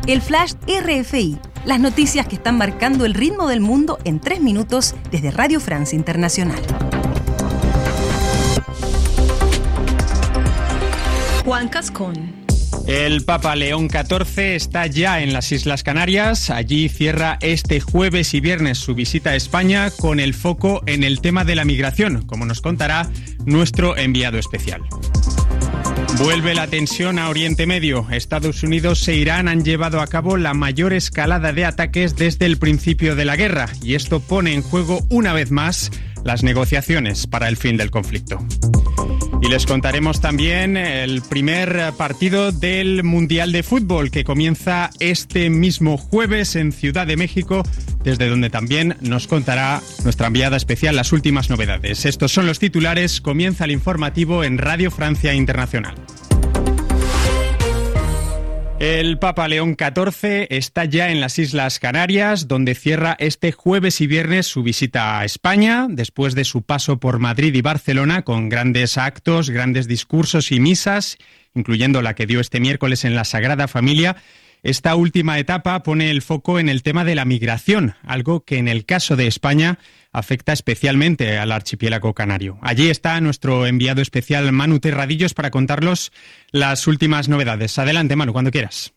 El Flash RFI, las noticias que están marcando el ritmo del mundo en 3 minutos desde Radio Francia Internacional. Juan Cascón. El Papa León XIV está ya en las Islas Canarias. Allí cierra este jueves y viernes su visita a España con el foco en el tema de la migración, como nos contará nuestro enviado especial. Vuelve la tensión a Oriente Medio. Estados Unidos e Irán han llevado a cabo la mayor escalada de ataques desde el principio de la guerra, y esto pone en juego una vez más las negociaciones para el fin del conflicto. Y les contaremos también el primer partido del Mundial de Fútbol que comienza este mismo jueves en Ciudad de México, desde donde también nos contará nuestra enviada especial las últimas novedades. Estos son los titulares. Comienza el informativo en Radio Francia Internacional. El Papa León XIV está ya en las Islas Canarias, donde cierra este jueves y viernes su visita a España, después de su paso por Madrid y Barcelona, con grandes actos, grandes discursos y misas, incluyendo la que dio este miércoles en la Sagrada Familia. Esta última etapa pone el foco en el tema de la migración, algo que en el caso de España afecta especialmente al archipiélago canario. Allí está nuestro enviado especial Manu Terradillos para contarnos las últimas novedades. Adelante, Manu, cuando quieras.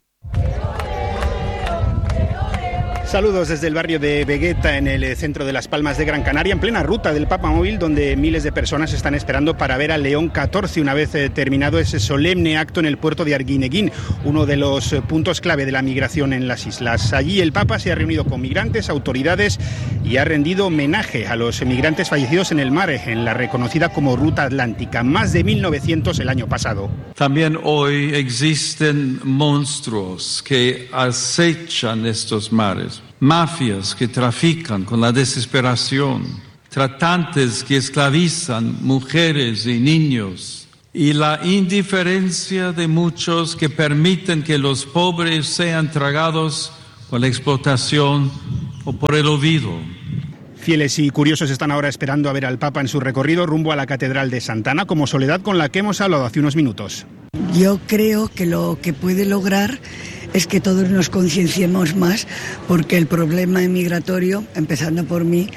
Saludos desde el barrio de Vegueta, en el centro de Las Palmas de Gran Canaria, en plena ruta del Papa Móvil, donde miles de personas están esperando para ver a León XIV una vez terminado ese solemne acto en el puerto de Arguineguín, uno de los puntos clave de la migración en las islas. Allí el Papa se ha reunido con migrantes, autoridades y ha rendido homenaje a los migrantes fallecidos en el mar, en la reconocida como Ruta Atlántica, más de 1.900 el año pasado. También hoy existen monstruos que acechan estos mares. Mafias que trafican con la desesperación, tratantes que esclavizan mujeres y niños, y la indiferencia de muchos que permiten que los pobres sean tragados por la explotación o por el olvido. Fieles y curiosos están ahora esperando a ver al Papa en su recorrido rumbo a la Catedral de Santa Ana, como Soledad, con la que hemos hablado hace unos minutos. Yo creo que lo que puede lograr es que todos nos concienciemos más, porque el problema migratorio, empezando por mí,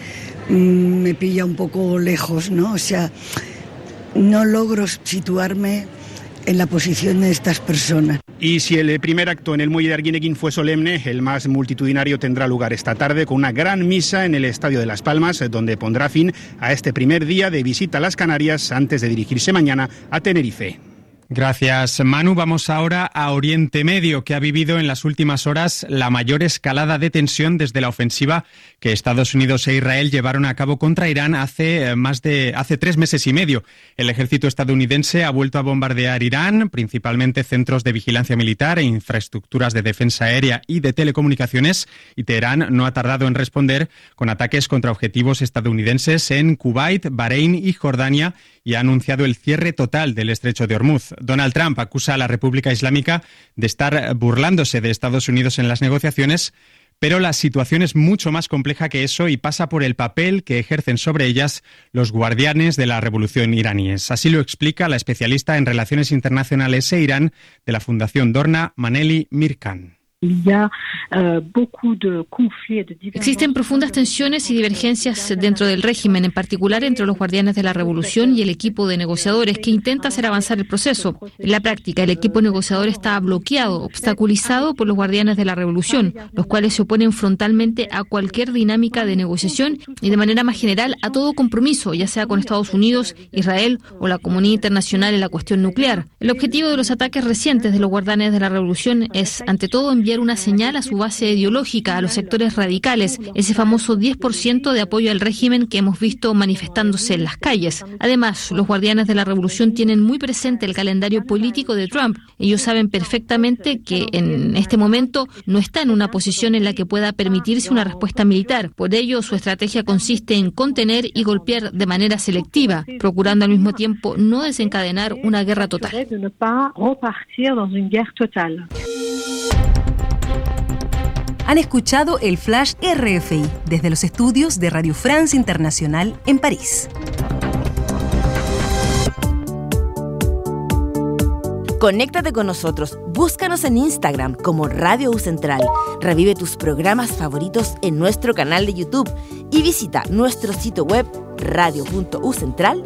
me pilla un poco lejos, ¿no? O sea, no logro situarme en la posición de estas personas. Y si el primer acto en el muelle de Arguineguín fue solemne, el más multitudinario tendrá lugar esta tarde con una gran misa en el Estadio de Las Palmas, donde pondrá fin a este primer día de visita a las Canarias antes de dirigirse mañana a Tenerife. Gracias, Manu. Vamos ahora a Oriente Medio, que ha vivido en las últimas horas la mayor escalada de tensión desde la ofensiva que Estados Unidos e Israel llevaron a cabo contra Irán hace 3 meses y medio. El ejército estadounidense ha vuelto a bombardear Irán, principalmente centros de vigilancia militar e infraestructuras de defensa aérea y de telecomunicaciones, y Teherán no ha tardado en responder con ataques contra objetivos estadounidenses en Kuwait, Bahrein y Jordania, y ha anunciado el cierre total del estrecho de Hormuz. Donald Trump acusa a la República Islámica de estar burlándose de Estados Unidos en las negociaciones, pero la situación es mucho más compleja que eso y pasa por el papel que ejercen sobre ellas los guardianes de la revolución iraníes. Así lo explica la especialista en relaciones internacionales e Irán de la Fundación Dorna, Maneli Mirkan. Existen profundas tensiones y divergencias dentro del régimen, en particular entre los guardianes de la revolución y el equipo de negociadores que intenta hacer avanzar el proceso. En la práctica, el equipo negociador está bloqueado, obstaculizado por los guardianes de la revolución, los cuales se oponen frontalmente a cualquier dinámica de negociación y de manera más general a todo compromiso, ya sea con Estados Unidos, Israel o la comunidad internacional en la cuestión nuclear. El objetivo de los ataques recientes de los guardianes de la revolución es, ante todo, enviar una señal a su base ideológica, a los sectores radicales, ese famoso 10% de apoyo al régimen que hemos visto manifestándose en las calles. Además, los guardianes de la revolución tienen muy presente el calendario político de Trump. Ellos saben perfectamente que en este momento no está en una posición en la que pueda permitirse una respuesta militar. Por ello, su estrategia consiste en contener y golpear de manera selectiva, procurando al mismo tiempo no desencadenar una guerra total. Han escuchado el Flash RFI desde los estudios de Radio France Internacional en París. Conéctate con nosotros, búscanos en Instagram como Radio U Central, revive tus programas favoritos en nuestro canal de YouTube y visita nuestro sitio web radio.ucentral.cl.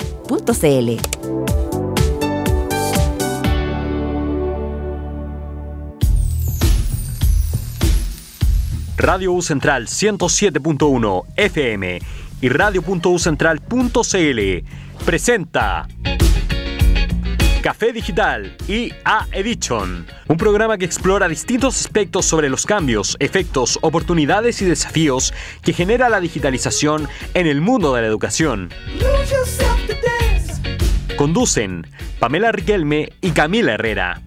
Radio U Central 107.1 FM y radio.ucentral.cl presenta Café Digital IA Edition, un programa que explora distintos aspectos sobre los cambios, efectos, oportunidades y desafíos que genera la digitalización en el mundo de la educación. Conducen Pamela Riquelme y Camila Herrera.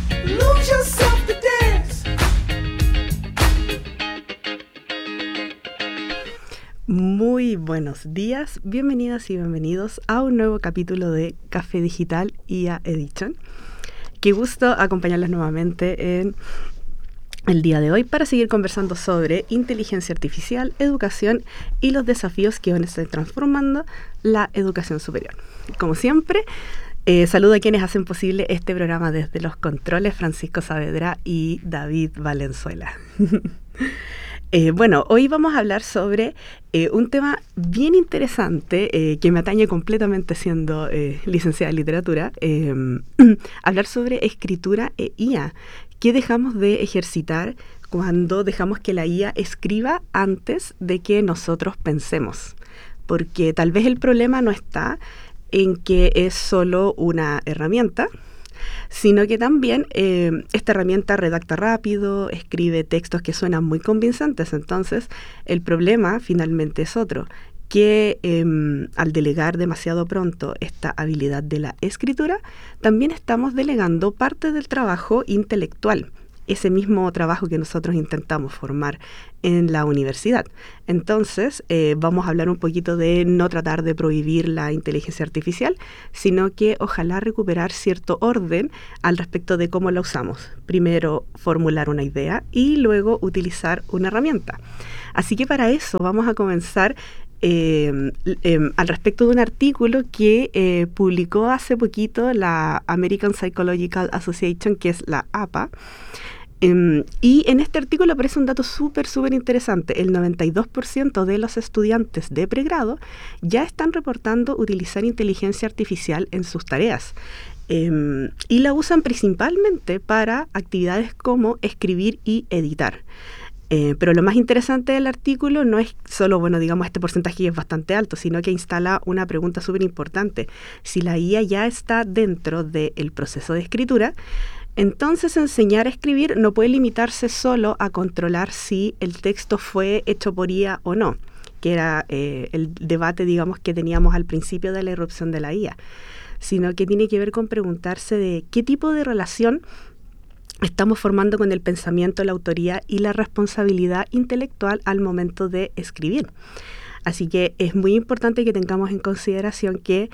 Muy buenos días, bienvenidas y bienvenidos a un nuevo capítulo de Café Digital IA Edition. Qué gusto acompañarles nuevamente en el día de hoy para seguir conversando sobre inteligencia artificial, educación y los desafíos que van a estar transformando la educación superior. Como siempre, saludo a quienes hacen posible este programa desde los controles, Francisco Saavedra y David Valenzuela. Bueno, hoy vamos a hablar sobre un tema bien interesante que me atañe completamente siendo licenciada en literatura, hablar sobre escritura e IA. ¿Qué dejamos de ejercitar cuando dejamos que la IA escriba antes de que nosotros pensemos? Porque tal vez el problema no está en que es solo una herramienta, sino que también esta herramienta redacta rápido, escribe textos que suenan muy convincentes. Entonces, el problema finalmente es otro, que al delegar demasiado pronto esta habilidad de la escritura, también estamos delegando parte del trabajo intelectual, ese mismo trabajo que nosotros intentamos formar en la universidad. Entonces, vamos a hablar un poquito de no tratar de prohibir la inteligencia artificial, sino que ojalá recuperar cierto orden al respecto de cómo la usamos. Primero, formular una idea y luego utilizar una herramienta. Así que para eso vamos a comenzar al respecto de un artículo que publicó hace poquito la American Psychological Association, que es la APA. Y en este artículo aparece un dato súper interesante. El 92% de los estudiantes de pregrado ya están reportando utilizar inteligencia artificial en sus tareas. Y la usan principalmente para actividades como escribir y editar. Pero lo más interesante del artículo no es solo, este porcentaje es bastante alto, sino que instala una pregunta súper importante. Si la IA ya está dentro del proceso de escritura, entonces enseñar a escribir no puede limitarse solo a controlar si el texto fue hecho por IA o no, que era el debate, que teníamos al principio de la irrupción de la IA, sino que tiene que ver con preguntarse de qué tipo de relación estamos formando con el pensamiento, la autoría y la responsabilidad intelectual al momento de escribir. Así que es muy importante que tengamos en consideración que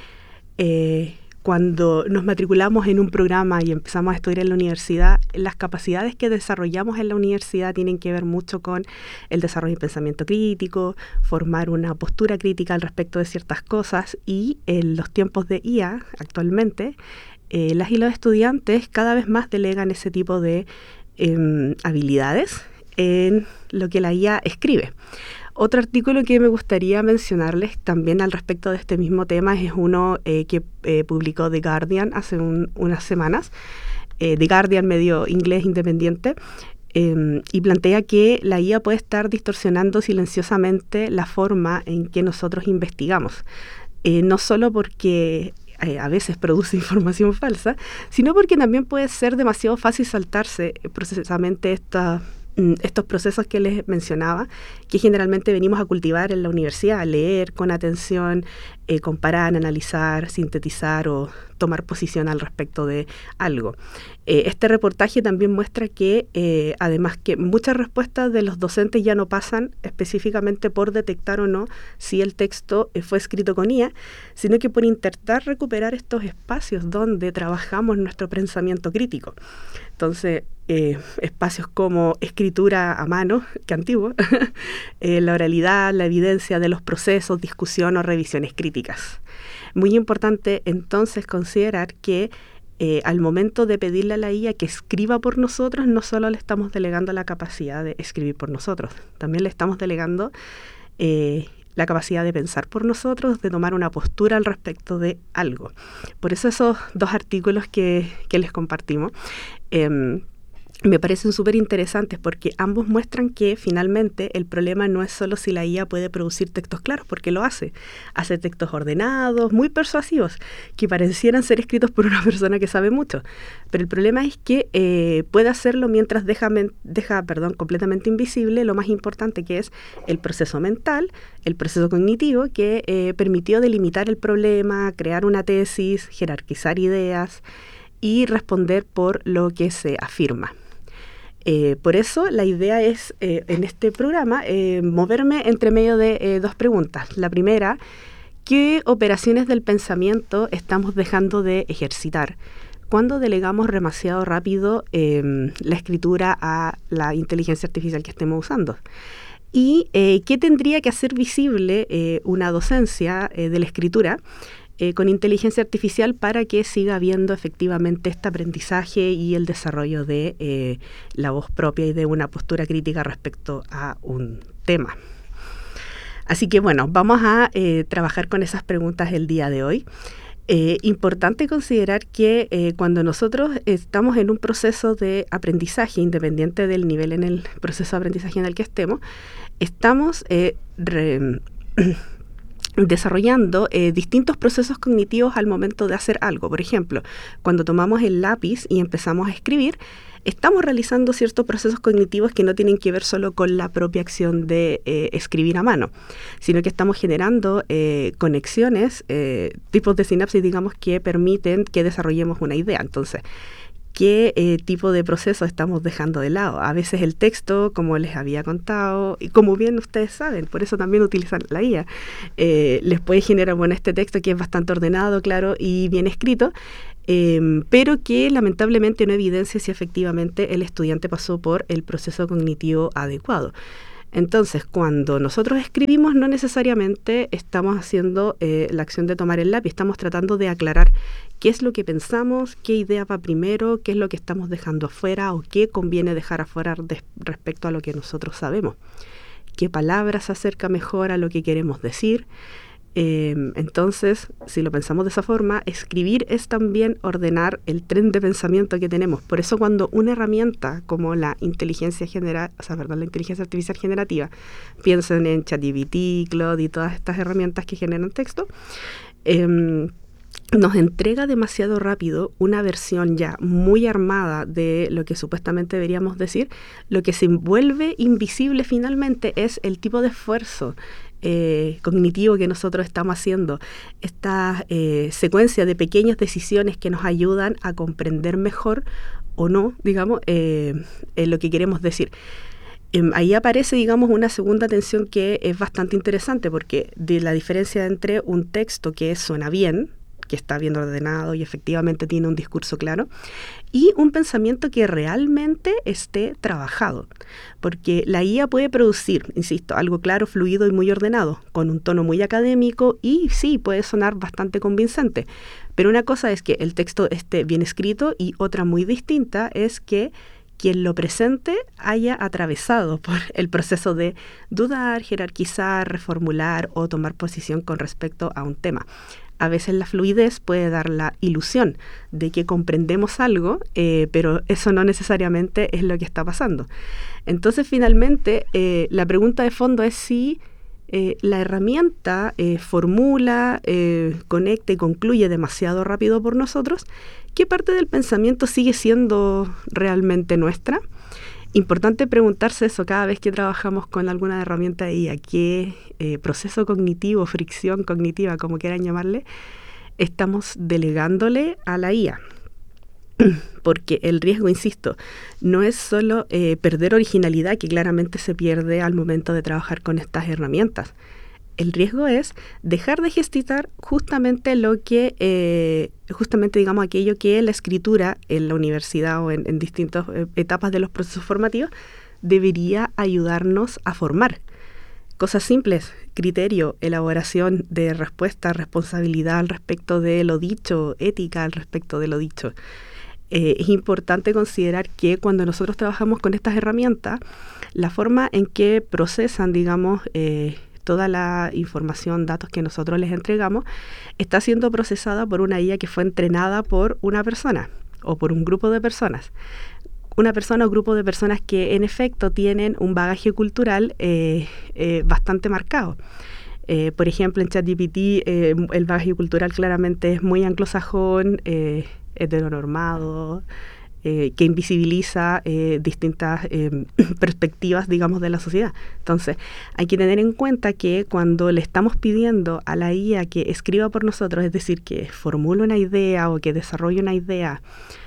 cuando nos matriculamos en un programa y empezamos a estudiar en la universidad, las capacidades que desarrollamos en la universidad tienen que ver mucho con el desarrollo de pensamiento crítico, formar una postura crítica al respecto de ciertas cosas, y en los tiempos de IA actualmente, las y los estudiantes cada vez más delegan ese tipo de habilidades en lo que la IA escribe. Otro artículo que me gustaría mencionarles también al respecto de este mismo tema es uno que publicó The Guardian hace unas semanas. The Guardian, medio inglés independiente, y plantea que la IA puede estar distorsionando silenciosamente la forma en que nosotros investigamos. No solo porque a veces produce información falsa, sino porque también puede ser demasiado fácil saltarse precisamente estos procesos que les mencionaba, que generalmente venimos a cultivar en la universidad, a leer con atención, comparar, analizar, sintetizar o tomar posición al respecto de algo. Este reportaje también muestra que, además, que muchas respuestas de los docentes ya no pasan específicamente por detectar o no si el texto fue escrito con IA, sino que por intentar recuperar estos espacios donde trabajamos nuestro pensamiento crítico. Entonces, espacios como escritura a mano, que antiguo, la oralidad, la evidencia de los procesos, discusión o revisiones críticas. Muy importante entonces considerar que al momento de pedirle a la IA que escriba por nosotros, no solo le estamos delegando la capacidad de escribir por nosotros, también le estamos delegando la capacidad de pensar por nosotros, de tomar una postura al respecto de algo. Por eso esos 2 artículos que les compartimos me parecen súper interesantes, porque ambos muestran que finalmente el problema no es solo si la IA puede producir textos claros, porque lo hace textos ordenados, muy persuasivos, que parecieran ser escritos por una persona que sabe mucho, pero el problema es que puede hacerlo mientras deja completamente invisible lo más importante, que es el proceso mental, el proceso cognitivo, que permitió delimitar el problema, crear una tesis, jerarquizar ideas y responder por lo que se afirma. Por eso la idea es, en este programa, moverme entre medio de 2 preguntas. La primera, ¿qué operaciones del pensamiento estamos dejando de ejercitar cuando delegamos demasiado rápido la escritura a la inteligencia artificial que estemos usando? ¿Y qué tendría que hacer visible una docencia de la escritura con inteligencia artificial para que siga habiendo efectivamente este aprendizaje y el desarrollo de la voz propia y de una postura crítica respecto a un tema? Así que bueno, vamos a trabajar con esas preguntas el día de hoy. Importante considerar que cuando nosotros estamos en un proceso de aprendizaje, independiente del nivel en el proceso de aprendizaje en el que estemos, estamos desarrollando distintos procesos cognitivos al momento de hacer algo. Por ejemplo, cuando tomamos el lápiz y empezamos a escribir, estamos realizando ciertos procesos cognitivos que no tienen que ver solo con la propia acción de escribir a mano, sino que estamos generando conexiones, tipos de sinapsis, digamos, que permiten que desarrollemos una idea. Entonces, ¿qué tipo de proceso estamos dejando de lado? A veces el texto, como les había contado, y como bien ustedes saben, por eso también utilizan la IA, les puede generar, este texto que es bastante ordenado, claro, y bien escrito, pero que lamentablemente no evidencia si efectivamente el estudiante pasó por el proceso cognitivo adecuado. Entonces, cuando nosotros escribimos, no necesariamente estamos haciendo la acción de tomar el lápiz, estamos tratando de aclarar qué es lo que pensamos, qué idea va primero, qué es lo que estamos dejando afuera o qué conviene dejar afuera respecto a lo que nosotros sabemos, qué palabras se acerca mejor a lo que queremos decir. Entonces, si lo pensamos de esa forma, escribir es también ordenar el tren de pensamiento que tenemos. Por eso cuando una herramienta como la inteligencia artificial generativa, piensen en ChatGPT, Claude y todas estas herramientas que generan texto, nos entrega demasiado rápido una versión ya muy armada de lo que supuestamente deberíamos decir, lo que se vuelve invisible finalmente es el tipo de esfuerzo cognitivo que nosotros estamos haciendo, esta secuencia de pequeñas decisiones que nos ayudan a comprender mejor o no, digamos, lo que queremos decir. Ahí aparece, digamos, una segunda tensión que es bastante interesante, porque de la diferencia entre un texto que suena bien, que está bien ordenado y efectivamente tiene un discurso claro, y un pensamiento que realmente esté trabajado. Porque la IA puede producir, insisto, algo claro, fluido y muy ordenado, con un tono muy académico y sí, puede sonar bastante convincente. Pero una cosa es que el texto esté bien escrito y otra muy distinta es que quien lo presente haya atravesado por el proceso de dudar, jerarquizar, reformular o tomar posición con respecto a un tema. A veces la fluidez puede dar la ilusión de que comprendemos algo, pero eso no necesariamente es lo que está pasando. Entonces, finalmente, la pregunta de fondo es si la herramienta formula, conecta y concluye demasiado rápido por nosotros, ¿qué parte del pensamiento sigue siendo realmente nuestra? Importante preguntarse eso cada vez que trabajamos con alguna herramienta de IA, qué proceso cognitivo, fricción cognitiva, como quieran llamarle, estamos delegándole a la IA. Porque el riesgo, insisto, no es solo perder originalidad, que claramente se pierde al momento de trabajar con estas herramientas. El riesgo es dejar de gestar justamente digamos, aquello que la escritura en la universidad o en distintas etapas de los procesos formativos debería ayudarnos a formar. Cosas simples, criterio, elaboración de respuesta, responsabilidad al respecto de lo dicho, ética al respecto de lo dicho. Es importante considerar que cuando nosotros trabajamos con estas herramientas, la forma en que procesan, digamos, toda la información, datos que nosotros les entregamos, está siendo procesada por una IA que fue entrenada por una persona o por un grupo de personas. Una persona o grupo de personas que en efecto tienen un bagaje cultural bastante marcado. Por ejemplo, en ChatGPT el bagaje cultural claramente es muy anglosajón, heteronormado, que invisibiliza distintas perspectivas, digamos, de la sociedad. Entonces, hay que tener en cuenta que cuando le estamos pidiendo a la IA que escriba por nosotros, es decir, que formule una idea o que desarrolle una idea,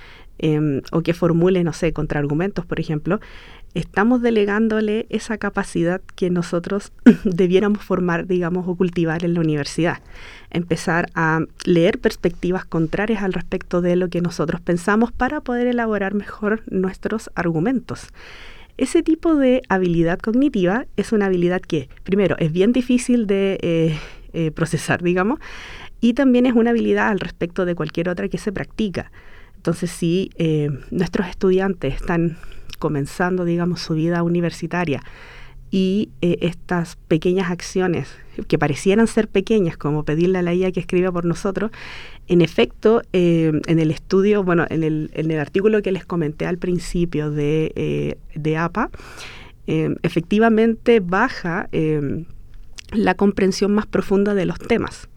o que formule, no sé, contraargumentos, por ejemplo, estamos delegándole esa capacidad que nosotros debiéramos formar, digamos, o cultivar en la universidad. Empezar a leer perspectivas contrarias al respecto de lo que nosotros pensamos para poder elaborar mejor nuestros argumentos. Ese tipo de habilidad cognitiva es una habilidad que, primero, es bien difícil de procesar, digamos, y también es una habilidad al respecto de cualquier otra que se practica. Entonces, si nuestros estudiantes están comenzando, digamos, su vida universitaria y estas pequeñas acciones que parecieran ser pequeñas, como pedirle a la IA que escriba por nosotros, en efecto, en el estudio, bueno, en el artículo que les comenté al principio de APA, efectivamente baja la comprensión más profunda de los temas.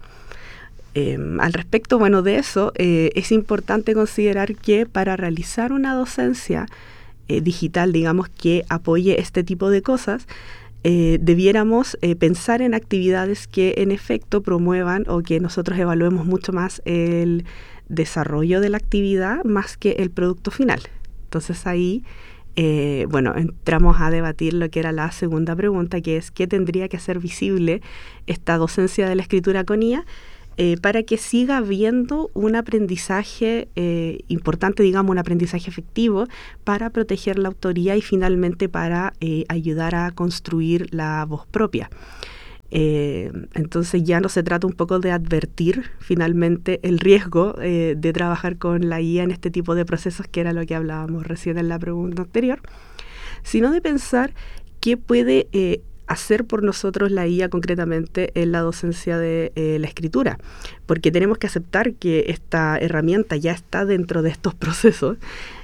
Al respecto, bueno, de eso, es importante considerar que para realizar una docencia digital, digamos, que apoye este tipo de cosas, debiéramos pensar en actividades que en efecto promuevan o que nosotros evaluemos mucho más el desarrollo de la actividad más que el producto final. Entonces ahí, bueno, entramos a debatir lo que era la segunda pregunta, que es ¿qué tendría que hacer visible esta docencia de la escritura con IA? Para que siga habiendo un aprendizaje importante, digamos, un aprendizaje efectivo para proteger la autoría y finalmente para ayudar a construir la voz propia. Entonces ya no se trata un poco de advertir finalmente el riesgo de trabajar con la IA en este tipo de procesos, que era lo que hablábamos recién en la pregunta anterior, sino de pensar qué puede hacer por nosotros la IA concretamente en la docencia de la escritura, porque tenemos que aceptar que esta herramienta ya está dentro de estos procesos.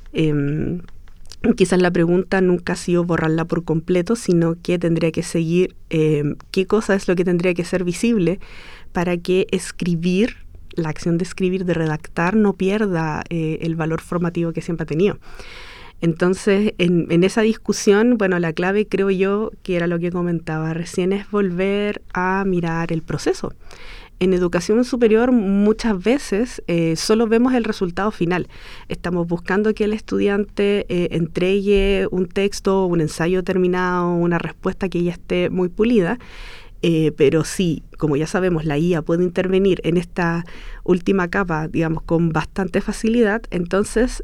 Quizás la pregunta nunca ha sido borrarla por completo, sino que tendría que seguir qué cosa es lo que tendría que ser visible para que escribir, la acción de escribir, de redactar, no pierda el valor formativo que siempre ha tenido. Entonces, en esa discusión, bueno, la clave, creo yo, que era lo que comentaba recién, es volver a mirar el proceso. En educación superior muchas veces solo vemos el resultado final. Estamos buscando que el estudiante entregue un texto, un ensayo terminado, una respuesta que ya esté muy pulida, pero sí, como ya sabemos, la IA puede intervenir en esta última capa, digamos, con bastante facilidad. Entonces,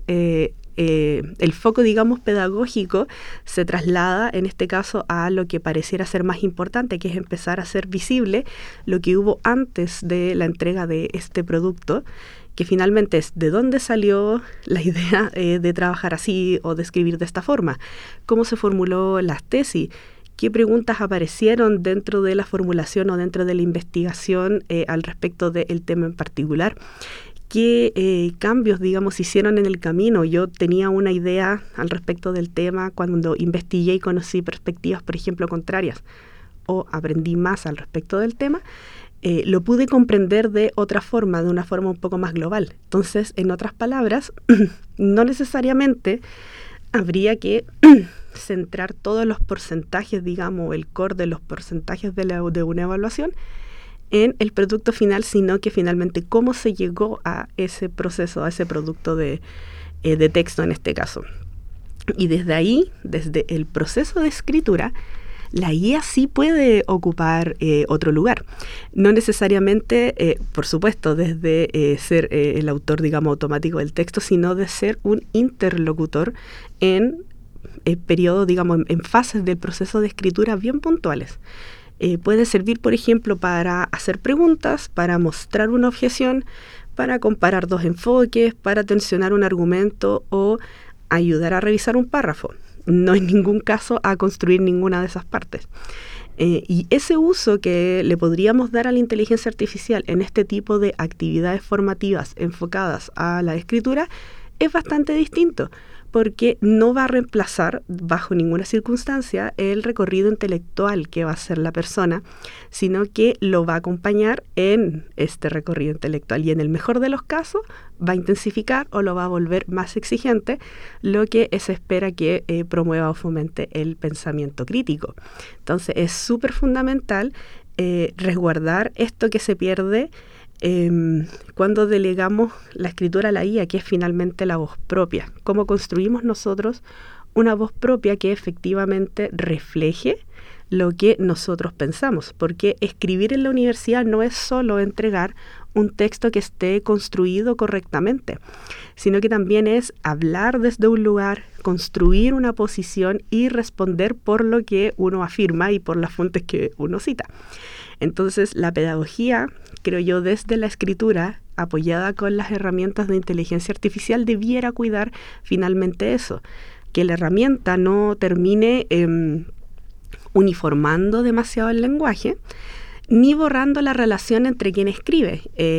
el foco, digamos, pedagógico se traslada en este caso a lo que pareciera ser más importante, que es empezar a hacer visible lo que hubo antes de la entrega de este producto, que finalmente es de dónde salió la idea de trabajar así o de escribir de esta forma, cómo se formuló las tesis, qué preguntas aparecieron dentro de la formulación o dentro de la investigación al respecto del tema en particular. ¿Qué cambios, digamos, se hicieron en el camino? Yo tenía una idea al respecto del tema cuando investigué y conocí perspectivas, por ejemplo, contrarias, o aprendí más al respecto del tema, lo pude comprender de otra forma, de una forma un poco más global. Entonces, en otras palabras, no necesariamente habría que centrar todos los porcentajes, digamos, el core de los porcentajes de una evaluación en el producto final, sino que finalmente cómo se llegó a ese proceso, a ese producto de texto en este caso. Y desde ahí, desde el proceso de escritura, la IA sí puede ocupar otro lugar. No necesariamente, por supuesto, desde ser el autor, digamos, automático del texto, sino de ser un interlocutor en periodos, digamos, en fases del proceso de escritura bien puntuales. Puede servir, por ejemplo, para hacer preguntas, para mostrar una objeción, para comparar dos enfoques, para tensionar un argumento o ayudar a revisar un párrafo. No en ningún caso a construir ninguna de esas partes. Y ese uso que le podríamos dar a la inteligencia artificial en este tipo de actividades formativas enfocadas a la escritura es bastante distinto, porque no va a reemplazar bajo ninguna circunstancia el recorrido intelectual que va a hacer la persona, sino que lo va a acompañar en este recorrido intelectual y en el mejor de los casos va a intensificar o lo va a volver más exigente, lo que se espera que promueva o fomente el pensamiento crítico. Entonces es súper fundamental resguardar esto que se pierde cuando delegamos la escritura a la IA, que es finalmente la voz propia. ¿Cómo construimos nosotros una voz propia que efectivamente refleje lo que nosotros pensamos? Porque escribir en la universidad no es solo entregar un texto que esté construido correctamente, sino que también es hablar desde un lugar, construir una posición y responder por lo que uno afirma y por las fuentes que uno cita. Entonces, la pedagogía, creo yo, desde la escritura, apoyada con las herramientas de inteligencia artificial, debiera cuidar finalmente eso, que la herramienta no termine uniformando demasiado el lenguaje, ni borrando la relación entre quien escribe,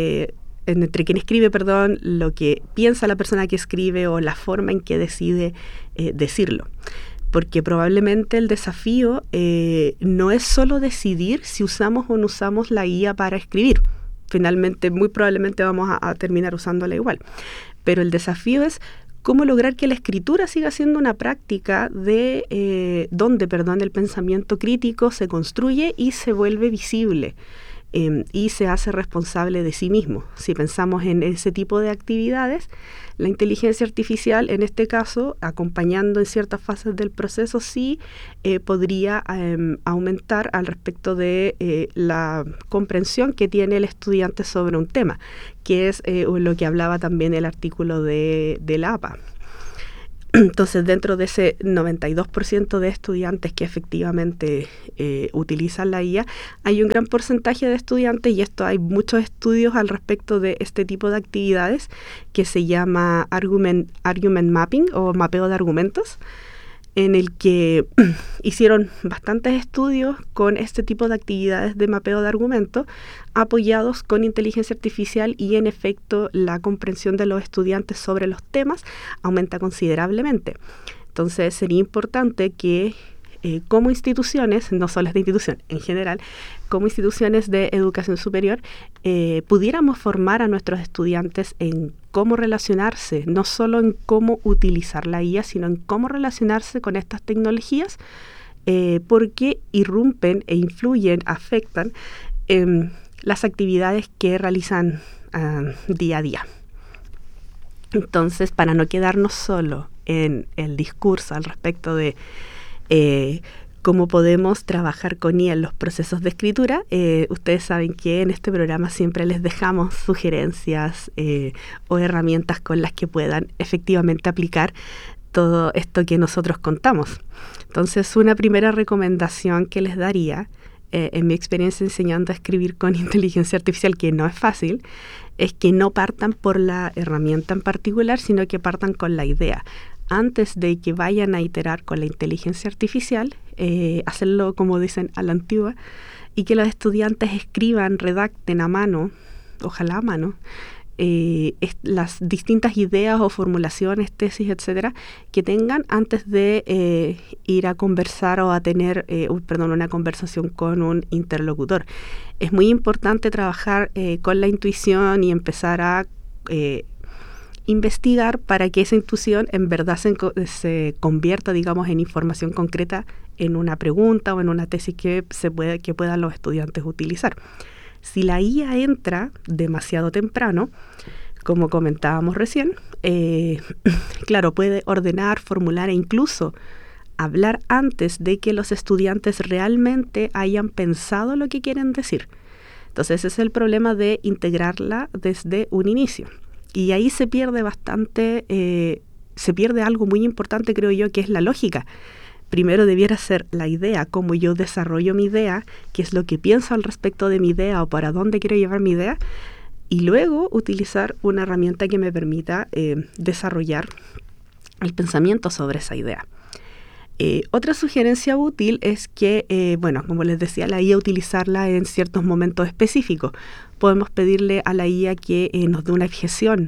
lo que piensa la persona que escribe o la forma en que decide decirlo. Porque probablemente el desafío no es solo decidir si usamos o no usamos la IA para escribir. Finalmente, muy probablemente vamos a terminar usándola igual. Pero el desafío es cómo lograr que la escritura siga siendo una práctica donde el pensamiento crítico se construye y se vuelve visible y se hace responsable de sí mismo. Si pensamos en ese tipo de actividades, la inteligencia artificial, en este caso, acompañando en ciertas fases del proceso, sí podría aumentar al respecto de la comprensión que tiene el estudiante sobre un tema, que es lo que hablaba también el artículo de la APA. Entonces, dentro de ese 92% de estudiantes que efectivamente utilizan la IA, hay un gran porcentaje de estudiantes, y esto hay muchos estudios al respecto de este tipo de actividades, que se llama argument mapping o mapeo de argumentos, en el que hicieron bastantes estudios con este tipo de actividades de mapeo de argumentos apoyados con inteligencia artificial, y en efecto la comprensión de los estudiantes sobre los temas aumenta considerablemente. Entonces sería importante que como instituciones, no solo esta institución, en general, como instituciones de educación superior, pudiéramos formar a nuestros estudiantes en cómo relacionarse, no solo en cómo utilizar la IA, sino en cómo relacionarse con estas tecnologías, porque irrumpen e influyen, afectan las actividades que realizan día a día. Entonces, para no quedarnos solo en el discurso al respecto de cómo podemos trabajar con IA en los procesos de escritura, ustedes saben que en este programa siempre les dejamos sugerencias o herramientas con las que puedan efectivamente aplicar todo esto que nosotros contamos. Entonces, una primera recomendación que les daría, en mi experiencia enseñando a escribir con inteligencia artificial, que no es fácil, es que no partan por la herramienta en particular, sino que partan con la idea. Antes de que vayan a iterar con la inteligencia artificial, hacerlo, como dicen, a la antigua, y que los estudiantes escriban, redacten a mano, ojalá a mano, las distintas ideas o formulaciones, tesis, etcétera, que tengan antes de ir a conversar o a tener una conversación con un interlocutor. Es muy importante trabajar con la intuición y empezar a investigar para que esa intuición en verdad se convierta, digamos, en información concreta, en una pregunta o en una tesis que puedan los estudiantes utilizar. Si la IA entra demasiado temprano, como comentábamos recién, claro, puede ordenar, formular e incluso hablar antes de que los estudiantes realmente hayan pensado lo que quieren decir. Entonces ese es el problema de integrarla desde un inicio. Y ahí se pierde algo muy importante, creo yo, que es la lógica. primero debiera ser la idea, cómo yo desarrollo mi idea, qué es lo que pienso al respecto de mi idea o para dónde quiero llevar mi idea, y luego utilizar una herramienta que me permita desarrollar el pensamiento sobre esa idea. Otra sugerencia útil es que, como les decía, la IA utilizarla en ciertos momentos específicos. Podemos pedirle a la IA que nos dé una objeción,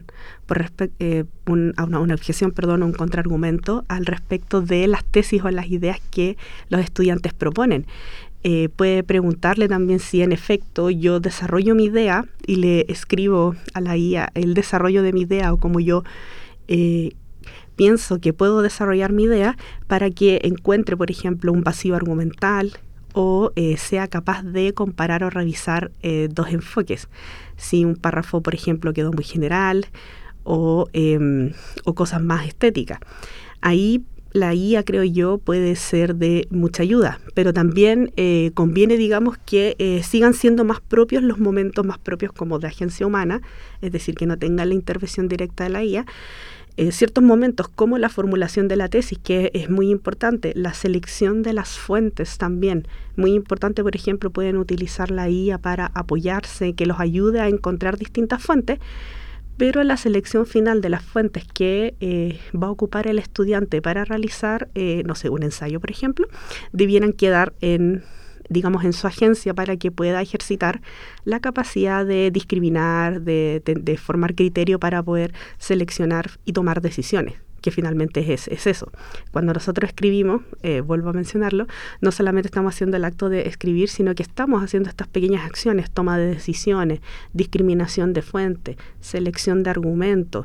un contraargumento al respecto de las tesis o las ideas que los estudiantes proponen. Puede preguntarle también si en efecto yo desarrollo mi idea y le escribo a la IA el desarrollo de mi idea o como yo pienso que puedo desarrollar mi idea para que encuentre, por ejemplo, un vacío argumental o sea capaz de comparar o revisar dos enfoques. Si un párrafo, por ejemplo, quedó muy general o cosas más estéticas. Ahí la IA, creo yo, puede ser de mucha ayuda, pero también conviene, digamos, que sigan siendo más propios los momentos más propios como de agencia humana, es decir, que no tengan la intervención directa de la IA, ciertos momentos como la formulación de la tesis, que es muy importante, la selección de las fuentes también, muy importante. Por ejemplo, pueden utilizar la IA para apoyarse, que los ayude a encontrar distintas fuentes, pero la selección final de las fuentes que va a ocupar el estudiante para realizar, un ensayo, por ejemplo, debieran quedar en su agencia para que pueda ejercitar la capacidad de discriminar, de formar criterio para poder seleccionar y tomar decisiones, que finalmente es eso. Cuando nosotros escribimos, vuelvo a mencionarlo, no solamente estamos haciendo el acto de escribir, sino que estamos haciendo estas pequeñas acciones, toma de decisiones, discriminación de fuente, selección de argumentos,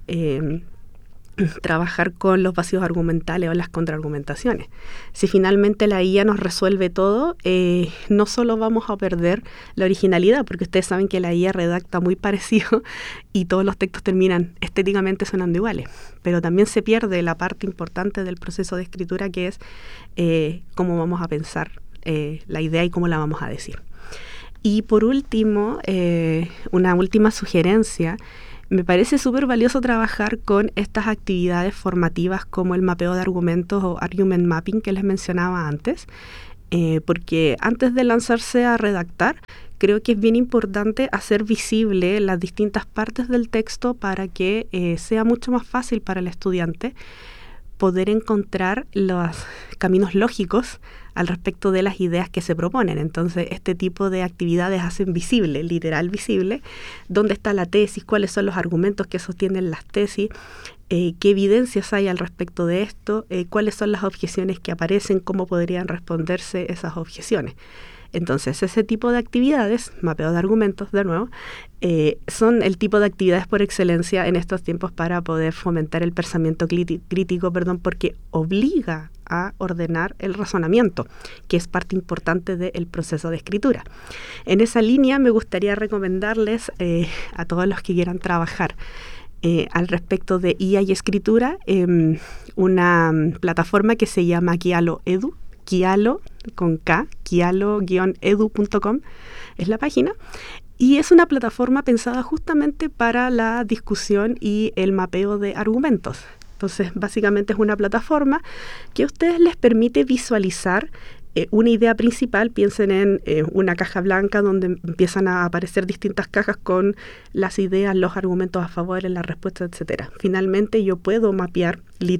trabajar con los vacíos argumentales o las contraargumentaciones. Si finalmente la IA nos resuelve todo, no solo vamos a perder la originalidad, porque ustedes saben que la IA redacta muy parecido y todos los textos terminan estéticamente sonando iguales, pero también se pierde la parte importante del proceso de escritura, que es cómo vamos a pensar la idea y cómo la vamos a decir. Y por último, una última sugerencia. Me parece súper valioso trabajar con estas actividades formativas como el mapeo de argumentos o argument mapping que les mencionaba antes, porque antes de lanzarse a redactar, creo que es bien importante hacer visible las distintas partes del texto para que sea mucho más fácil para el estudiante poder encontrar los caminos lógicos al respecto de las ideas que se proponen. Entonces, este tipo de actividades hacen visible, literal visible, dónde está la tesis, cuáles son los argumentos que sostienen las tesis, qué evidencias hay al respecto de esto, cuáles son las objeciones que aparecen, cómo podrían responderse esas objeciones. Entonces, ese tipo de actividades, mapeo de argumentos, de nuevo, son el tipo de actividades por excelencia en estos tiempos para poder fomentar el pensamiento crítico, porque obliga a ordenar el razonamiento, que es parte importante del proceso de escritura. En esa línea me gustaría recomendarles a todos los que quieran trabajar al respecto de IA y escritura, una plataforma que se llama Kialo Edu, Kialo con K, kialo-edu.com es la página, y es una plataforma pensada justamente para la discusión y el mapeo de argumentos. Entonces, básicamente es una plataforma que a ustedes les permite visualizar una idea principal. Piensen en una caja blanca donde empiezan a aparecer distintas cajas con las ideas, los argumentos a favor, las respuestas, etcétera. Finalmente, yo puedo mapear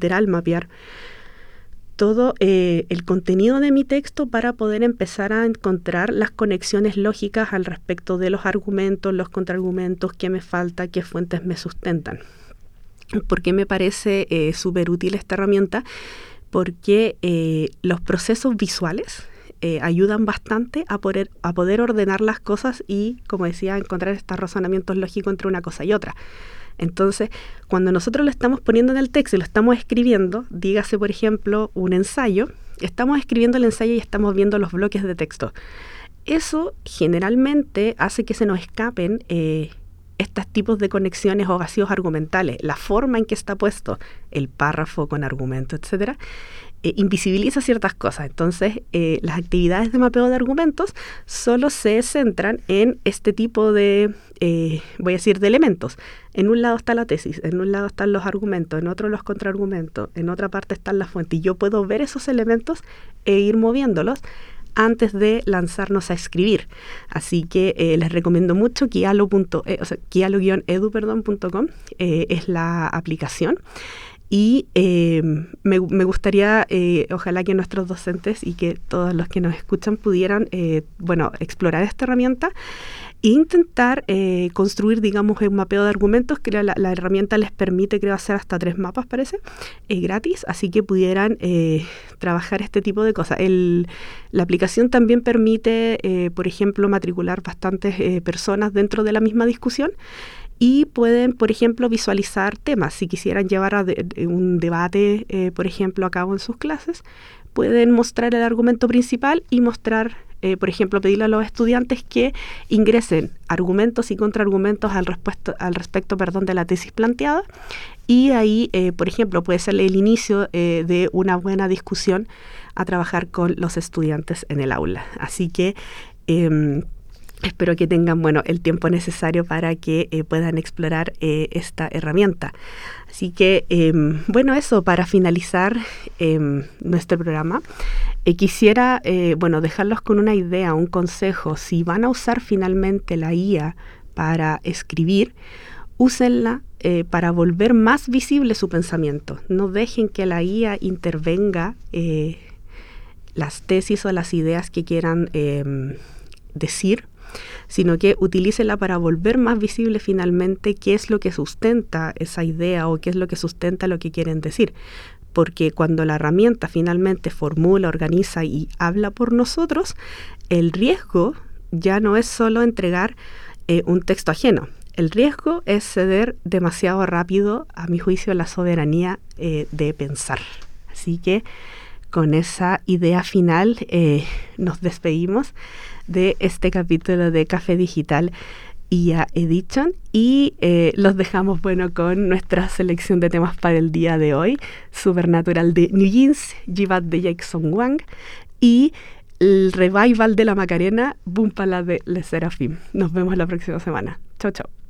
todo el contenido de mi texto para poder empezar a encontrar las conexiones lógicas al respecto de los argumentos, los contraargumentos, qué me falta, qué fuentes me sustentan. ¿Por qué me parece súper útil esta herramienta? Porque los procesos visuales ayudan bastante a poder ordenar las cosas y, como decía, encontrar estos razonamientos lógicos entre una cosa y otra. Entonces, cuando nosotros lo estamos poniendo en el texto y lo estamos escribiendo, dígase, por ejemplo, un ensayo, estamos escribiendo el ensayo y estamos viendo los bloques de texto. Eso generalmente hace que se nos escapen estos tipos de conexiones o vacíos argumentales. La forma en que está puesto el párrafo con argumento, etcétera, invisibiliza ciertas cosas. Entonces, las actividades de mapeo de argumentos solo se centran en este tipo de, voy a decir, de elementos. En un lado está la tesis, en un lado están los argumentos, en otro los contraargumentos, en otra parte están las fuentes. Y yo puedo ver esos elementos e ir moviéndolos antes de lanzarnos a escribir. Así que les recomiendo mucho kialo-edu.com, es la aplicación. Y me gustaría, ojalá que nuestros docentes y que todos los que nos escuchan pudieran, explorar esta herramienta e intentar construir, digamos, un mapeo de argumentos. Que la herramienta les permite, creo, hacer hasta 3 mapas, parece, gratis, así que pudieran trabajar este tipo de cosas. La aplicación también permite, por ejemplo, matricular bastantes personas dentro de la misma discusión. Y pueden, por ejemplo, visualizar temas. Si quisieran llevar un debate, por ejemplo, a cabo en sus clases, pueden mostrar el argumento principal y mostrar, por ejemplo, pedirle a los estudiantes que ingresen argumentos y contraargumentos al respecto de la tesis planteada. Y ahí, por ejemplo, puede ser el inicio de una buena discusión a trabajar con los estudiantes en el aula. Así que espero que tengan el tiempo necesario para que puedan explorar esta herramienta. Así que, eso, para finalizar nuestro programa, quisiera dejarlos con una idea, un consejo. Si van a usar finalmente la IA para escribir, úsenla para volver más visible su pensamiento. No dejen que la IA intervenga las tesis o las ideas que quieran decir, sino que utilícela para volver más visible finalmente qué es lo que sustenta esa idea o qué es lo que sustenta lo que quieren decir. Porque cuando la herramienta finalmente formula, organiza y habla por nosotros, el riesgo ya no es solo entregar un texto ajeno. El riesgo es ceder demasiado rápido, a mi juicio, la soberanía de pensar. Así que con esa idea final nos despedimos de este capítulo de Café Digital IA Edition y los dejamos con nuestra selección de temas para el día de hoy: Supernatural de New Jeans, Jivat de Jackson Wang y el revival de la Macarena, Búmpala de Le Serafim. Nos vemos la próxima semana. Chao, chao.